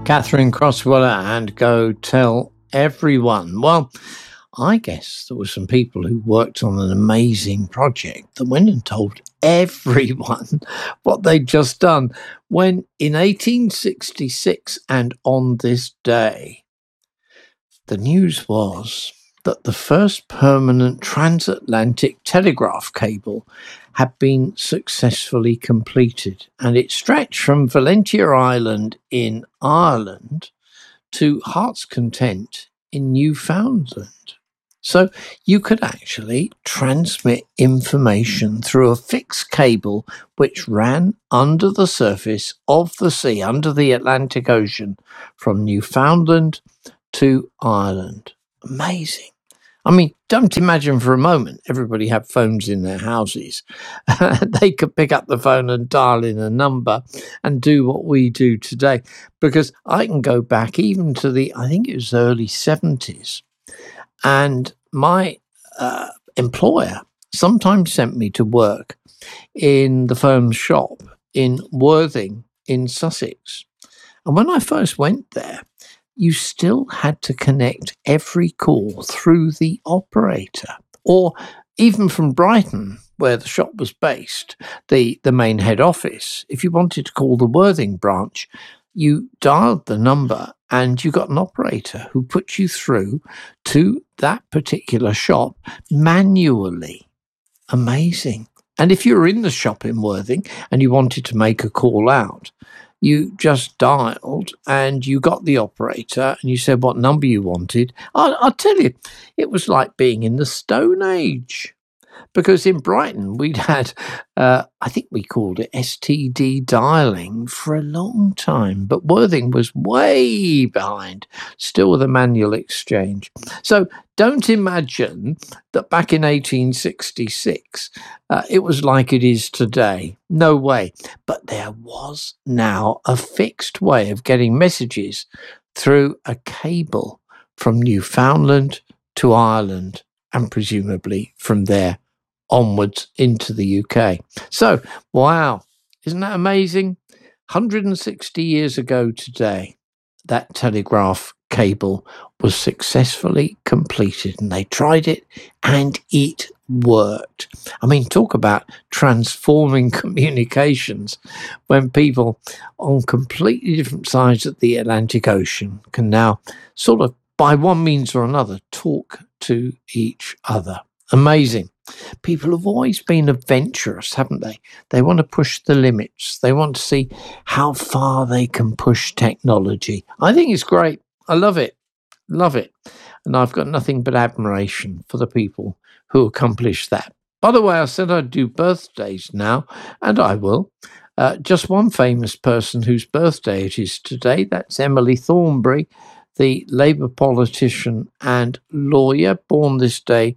Catherine Crossweller and Go Tell Everyone. Well, I guess there were some people who worked on an amazing project that went and told everyone what they'd just done when in 1866 and on this day, the news was that the first permanent transatlantic telegraph cable had been successfully completed, and it stretched from Valentia Island in Ireland to Heart's Content in Newfoundland. So you could actually transmit information through a fixed cable which ran under the surface of the sea, under the Atlantic Ocean, from Newfoundland to Ireland. Amazing. I mean, don't imagine for a moment everybody had phones in their houses. They could pick up the phone and dial in a number and do what we do today. Because I can go back even to I think it was early 70s. And my employer sometimes sent me to work in the firm's shop in Worthing in Sussex. And when I first went there, you still had to connect every call through the operator. Or even from Brighton, where the shop was based, the main head office, if you wanted to call the Worthing branch, you dialed the number and you got an operator who put you through to that particular shop manually. Amazing. And if you were in the shop in Worthing and you wanted to make a call out, you just dialed and you got the operator and you said what number you wanted. I'll tell you, it was like being in the Stone Age. Because in Brighton, we'd had, I think we called it STD dialing for a long time, but Worthing was way behind, still with a manual exchange. So don't imagine that back in 1866, it was like it is today. No way. But there was now a fixed way of getting messages through a cable from Newfoundland to Ireland, and presumably from there onwards into the UK. So, wow, isn't that amazing? 160 years ago today, that telegraph cable was successfully completed, and they tried it and it worked. I mean, talk about transforming communications when people on completely different sides of the Atlantic Ocean can now sort of, by one means or another, talk to each other. Amazing. People have always been adventurous, haven't they? They want to push the limits. They want to see how far they can push technology. I think it's great. I love it. Love it. And I've got nothing but admiration for the people who accomplish that. By the way, I said I'd do birthdays now, and I will. Just one famous person whose birthday it is today. That's Emily Thornberry, the Labour politician and lawyer, born this day,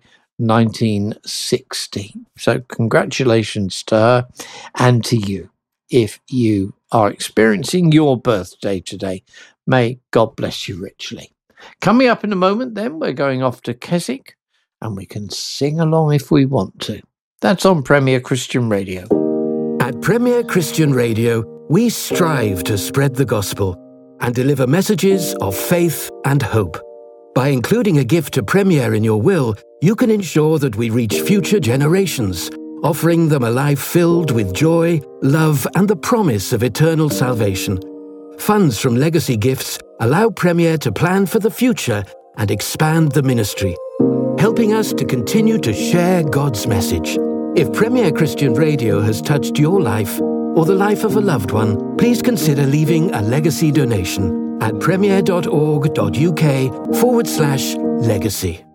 1960. So congratulations to her and to you. If you are experiencing your birthday today, may God bless you richly. Coming up in a moment then, we're going off to Keswick, and we can sing along if we want to. That's on Premier Christian Radio. At Premier Christian Radio, we strive to spread the gospel and deliver messages of faith and hope. By including a gift to Premier in your will, you can ensure that we reach future generations, offering them a life filled with joy, love, and the promise of eternal salvation. Funds from legacy gifts allow Premier to plan for the future and expand the ministry, helping us to continue to share God's message. If Premier Christian Radio has touched your life or the life of a loved one, please consider leaving a legacy donation at premier.org.uk/legacy.